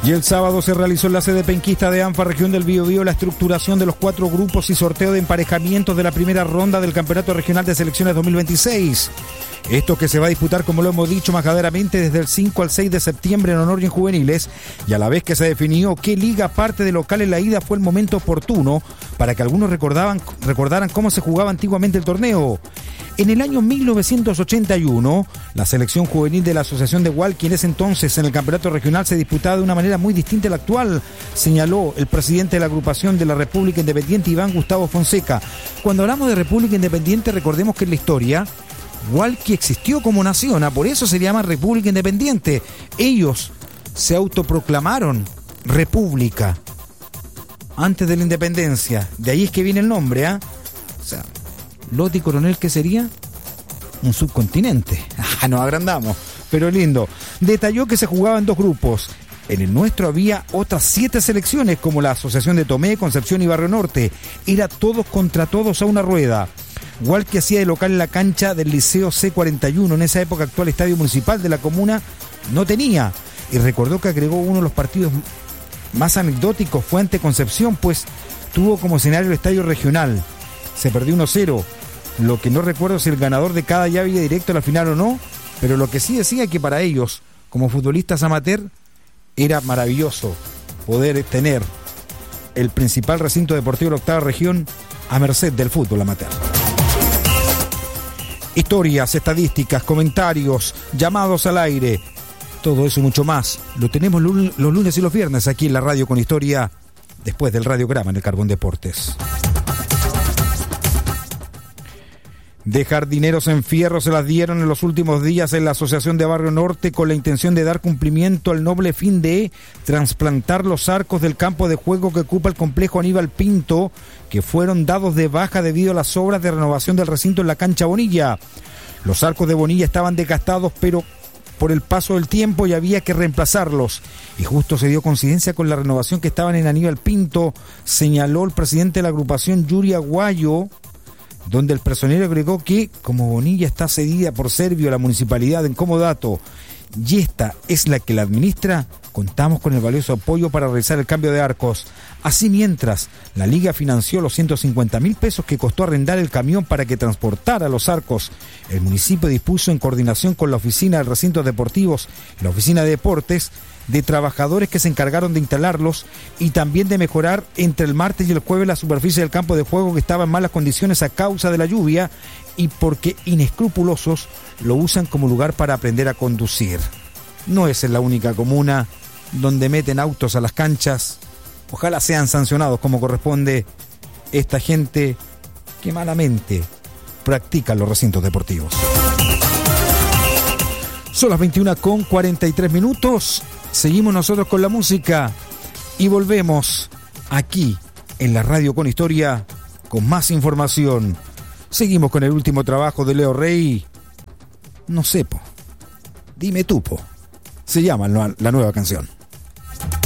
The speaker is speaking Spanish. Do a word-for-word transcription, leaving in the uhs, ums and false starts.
Y el sábado se realizó en la sede penquista de ANFA Región del Biobío la estructuración de los cuatro grupos y sorteo de emparejamientos de la primera ronda del Campeonato Regional de Selecciones dos mil veintiséis. Esto que se va a disputar, como lo hemos dicho majaderamente, desde el cinco al seis de septiembre en honor y en juveniles, y a la vez que se definió qué liga parte de local en la ida fue el momento oportuno para que algunos recordaban, recordaran cómo se jugaba antiguamente el torneo. En el año mil novecientos ochenta y uno, la selección juvenil de la Asociación de Hualqui en ese entonces en el campeonato regional se disputaba de una manera muy distinta a la actual, señaló el presidente de la agrupación de la República Independiente, Iván Gustavo Fonseca. Cuando hablamos de República Independiente, recordemos que en la historia Hualqui existió como nación, por eso se llama República Independiente. Ellos se autoproclamaron república antes de la independencia, de ahí es que viene el nombre, ¿ah? ¿eh? O sea, Loti Coronel, ¿qué sería? Un subcontinente. Ah, nos agrandamos, pero lindo. Detalló que se jugaba en dos grupos. En el nuestro había otras siete selecciones, como la Asociación de Tomé, Concepción y Barrio Norte. Era todos contra todos a una rueda. Hualqui hacía de local en la cancha del Liceo C cuarenta y uno, en esa época actual estadio municipal de la comuna, no tenía. Y recordó que agregó uno de los partidos más anecdóticos fue ante Concepción, pues tuvo como escenario el estadio regional. Se perdió uno cero. Lo que no recuerdo si el ganador de cada llave iba directo a la final o no, pero lo que sí decía que para ellos, como futbolistas amateur, era maravilloso poder tener el principal recinto deportivo de la octava región a merced del fútbol amateur. Historias, estadísticas, comentarios, llamados al aire, todo eso y mucho más lo tenemos los lunes y los viernes aquí en la Radio con Historia, después del radiograma en el Carbón Deportes. De jardineros en fierro se las dieron en los últimos días en la Asociación de Barrio Norte con la intención de dar cumplimiento al noble fin de trasplantar los arcos del campo de juego que ocupa el complejo Aníbal Pinto, que fueron dados de baja debido a las obras de renovación del recinto en la cancha Bonilla. Los arcos de Bonilla estaban desgastados, pero por el paso del tiempo y había que reemplazarlos. Y justo se dio coincidencia con la renovación que estaban en Aníbal Pinto, señaló el presidente de la agrupación, Yuri Aguayo, donde el personero agregó que, como Bonilla está cedida por Servio a la municipalidad en comodato, y esta es la que la administra, contamos con el valioso apoyo para realizar el cambio de arcos. Así, mientras la liga financió los ciento cincuenta mil pesos que costó arrendar el camión para que transportara los arcos, el municipio dispuso, en coordinación con la oficina de recintos deportivos y la oficina de deportes, de trabajadores que se encargaron de instalarlos y también de mejorar entre el martes y el jueves la superficie del campo de juego, que estaba en malas condiciones a causa de la lluvia y porque inescrupulosos lo usan como lugar para aprender a conducir. No es en la única comuna donde meten autos a las canchas. Ojalá sean sancionados como corresponde esta gente que malamente practica los recintos deportivos. Son las veintiuna con cuarenta y tres minutos. Seguimos nosotros con la música y volvemos aquí en la Radio con Historia con más información. Seguimos con el último trabajo de Leo Rey. No sé, po. Dime tú, po. Se llama la nueva canción.